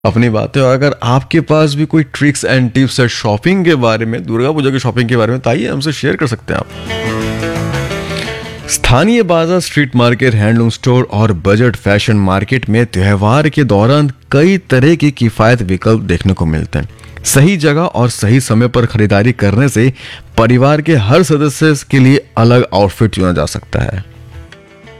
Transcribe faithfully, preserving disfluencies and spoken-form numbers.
अपनी बात है। और अगर आपके पास भी कोई ट्रिक्स एंड टिप्स है शॉपिंग के बारे में, दुर्गा पूजा की शॉपिंग के बारे में, तो आइए हमसे शेयर कर सकते हैं आप। स्थानीय बाजार, स्ट्रीट मार्केट, हैंडलूम स्टोर और बजट फैशन मार्केट में त्योहार के दौरान कई तरह के किफायत विकल्प देखने को मिलते हैं। सही जगह और सही समय पर खरीदारी करने से परिवार के हर सदस्य के लिए अलग आउटफिट चुना जा सकता है।